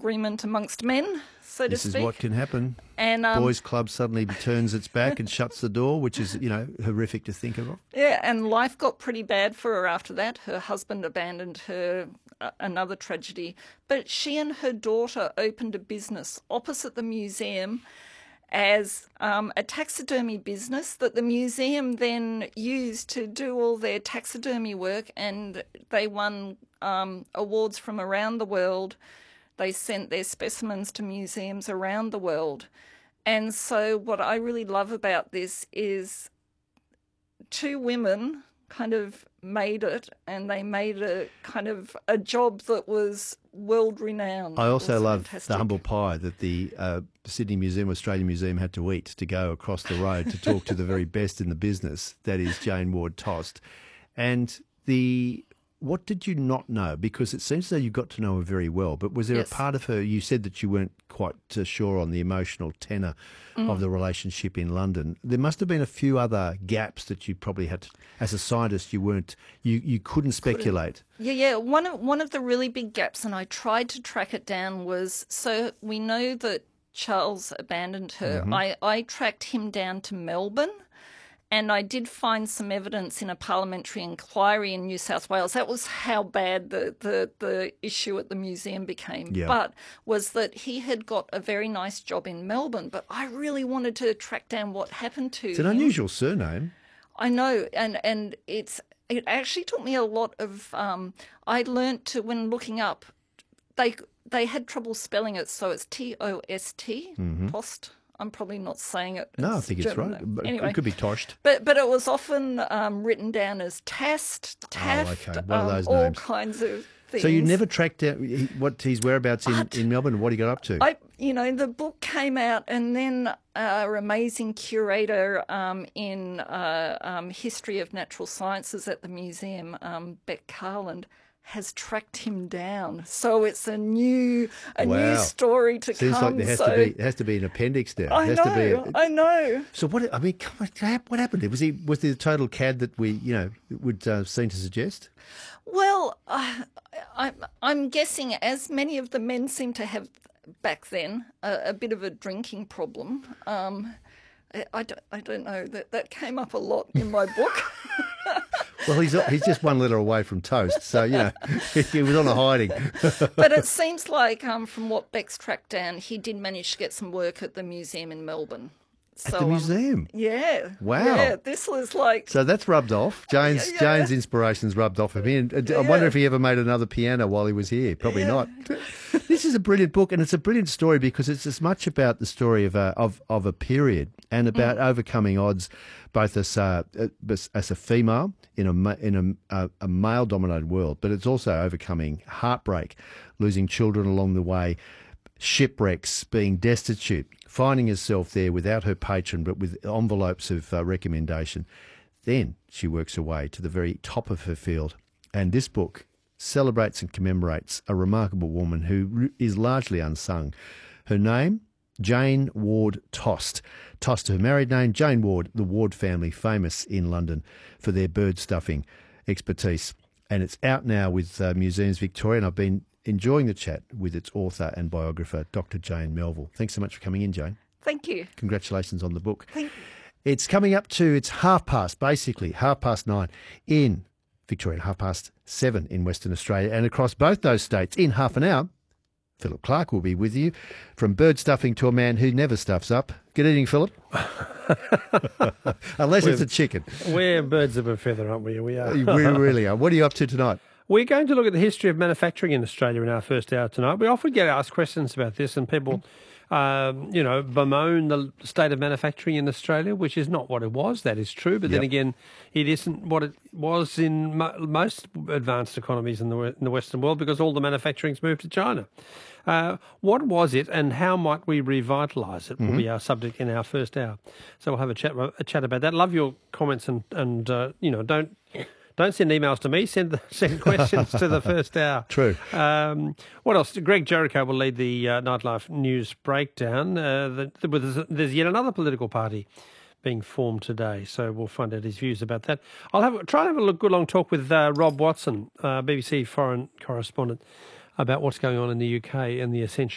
disagreement amongst men, so to speak. This is what can happen. And Boys' Club suddenly turns its back and shuts the door, which is, horrific to think of. Yeah, and life got pretty bad for her after that. Her husband abandoned her, another tragedy. But she and her daughter opened a business opposite the museum as a taxidermy business that the museum then used to do all their taxidermy work, and they won awards from around the world. They sent their specimens to museums around the world. And so what I really love about this is two women kind of made it, and they made a kind of a job that was world-renowned. I also love the humble pie that the Sydney Museum, Australian Museum had to eat to go across the road to talk to the very best in the business, that is Jane Ward Tost. And what did you not know? Because it seems as though you got to know her very well, but was there a part of her, you said that you weren't quite sure on the emotional tenor of the relationship in London. There must have been a few other gaps that you probably had to, as a scientist, you couldn't speculate. Yeah. One of the really big gaps, and I tried to track it down, was, so we know that Charles abandoned her. I tracked him down to Melbourne. And I did find some evidence in a parliamentary inquiry in New South Wales. That was how bad the issue at the museum became. Yeah. But was that he had got a very nice job in Melbourne. But I really wanted to track down what happened to him. It's an unusual surname. I know, and it actually took me a lot of. I learnt to, when looking up, they had trouble spelling it, so it's T-O-S-T, Tost. I'm probably not saying it. No, I think it's right. Anyway, it could be Tosht. But it was often written down as Tast, Taft, okay. One of those all names. Kinds of things. So you never tracked down what his whereabouts in Melbourne and what he got up to? The book came out, and then our amazing curator in History of Natural Sciences at the museum, Beck Carland, has tracked him down. So it's a new story to Seems come. Seems like there has to be an appendix now. I know. So what happened? Was there a total cad that we would seem to suggest? Well, I'm guessing, as many of the men seem to have back then, a bit of a drinking problem. I don't know. That came up a lot in my book. Well, he's just one letter away from toast, so, he was on a hiding. But it seems like, from what Beck's tracked down, he did manage to get some work at the museum in Melbourne. At the museum? Yeah. Wow. Yeah, this was like... So that's rubbed off. Jane's inspiration's rubbed off of him. I wonder if he ever made another piano while he was here. Probably not. This is a brilliant book, and it's a brilliant story because it's as much about the story of a period and about overcoming odds, both as a female in a male-dominated world, but it's also overcoming heartbreak, losing children along the way, shipwrecks, being destitute, finding herself there without her patron but with envelopes of recommendation. Then she works her way to the very top of her field. And this book celebrates and commemorates a remarkable woman who is largely unsung. Her name, Jane Ward Tost. Tost, her married name, Jane Ward, the Ward family, famous in London for their bird stuffing expertise. And it's out now with Museums Victoria, and I've been enjoying the chat with its author and biographer, Dr. Jane Melville. Thanks so much for coming in, Jane. Thank you. Congratulations on the book. Thank you. It's coming up to, it's 9:30 in Victoria, 7:30 in Western Australia, and across both those states in half an hour. Philip Clark will be with you, from bird stuffing to a man who never stuffs up. Good evening, Philip. Unless it's a chicken. We're birds of a feather, aren't we? We are. We really are. What are you up to tonight? We're going to look at the history of manufacturing in Australia in our first hour tonight. We often get asked questions about this, and people, bemoan the state of manufacturing in Australia, which is not what it was. That is true. But then again, it isn't what it was in most advanced economies in the Western world, because all the manufacturing's moved to China. What was it, and how might we revitalise it, will be our subject in our first hour. So we'll have a chat about that. Love your comments, and don't send emails to me. Send questions to the first hour. True. What else? Greg Jericho will lead the Nightlife News breakdown. There's yet another political party being formed today, so we'll find out his views about that. I'll try and have a good long talk with Rob Watson, BBC foreign correspondent, about what's going on in the UK and the